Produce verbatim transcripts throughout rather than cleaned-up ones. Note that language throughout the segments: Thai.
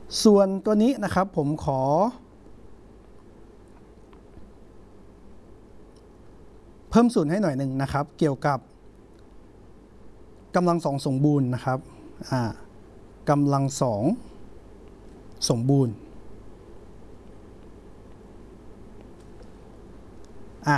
ส่วนตัวนี้นะครับผมขอเพิ่มสูตรให้หน่อยหนึ่งนะครับเกี่ยวกับกำลังสองสมบูรณ์นะครับอ่ากำลังสองสมบูรณ์อ่ะ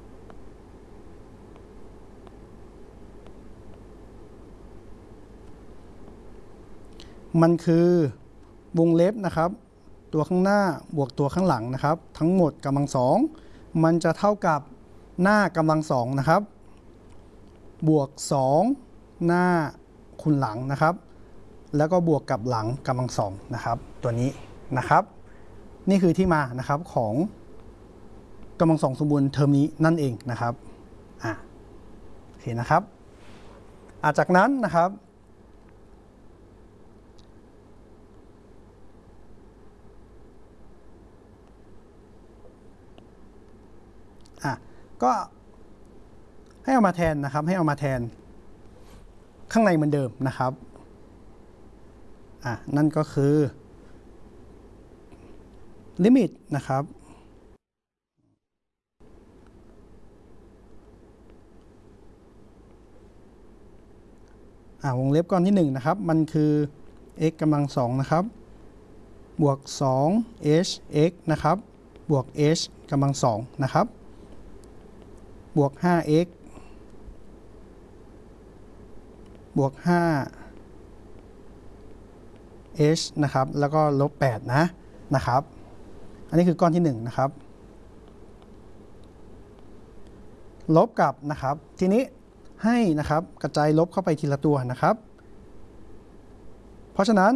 มันคือวงเล็บนะครับตัวข้างหน้าบวกตัวข้างหลังนะครับทั้งหมดกำลังสองมันจะเท่ากับหน้ากำลังสองนะครับบวกสองหน้าคูณหลังนะครับแล้วก็บวกกับหลังกำลังสองนะครับตัวนี้นะครับนี่คือที่มานะครับของกำลังสองสมบูรณ์เทอมนี้นั่นเองนะครับอ่ะโอเคนะครับอ่ะจากนั้นนะครับอ่ะก็ให้เอามาแทนนะครับให้เอามาแทนข้างในเหมือนเดิมนะครับอ่ะนั่นก็คือลิมิตนะครับอ่ะวงเล็บก้อนที่หนึ่งนะครับมันคือ x กำลังสองนะครับบวก สอง h x นะครับบวก h กำลังสองนะครับบวก ห้า x บวก ห้า h นะครับแล้วก็ลบแปดนะนะครับอันนี้คือก้อนที่หนึ่งนะครับลบกับนะครับทีนี้ให้นะครับกระจายลบเข้าไปทีละตัวนะครับเพราะฉะนั้น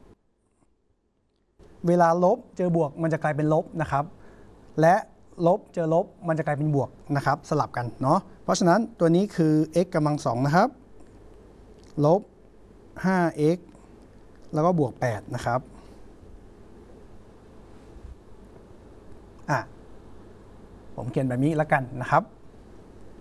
เวลาลบเจอบวกมันจะกลายเป็นลบนะครับและลบเจอลบมันจะกลายเป็นบวกนะครับสลับกันเนาะเพราะฉะนั้นตัวนี้คือ x กำลังสองนะครับลบ ห้า x แล้วก็บวกแปดนะครับอ่ะผมเขียนแบบนี้แล้วกันนะครับ